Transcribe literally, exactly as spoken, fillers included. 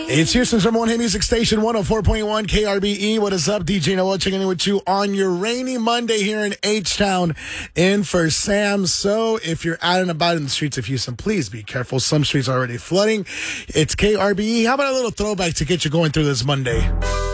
It's Houston's number one hit music station, one oh four point one K R B E. What is up? D J Noah checking in with you on your rainy Monday here in H-Town in for Sam. So if you're out and about in the streets of Houston, please be careful. Some streets are already flooding. It's K R B E. How about a little throwback to get you going through this Monday?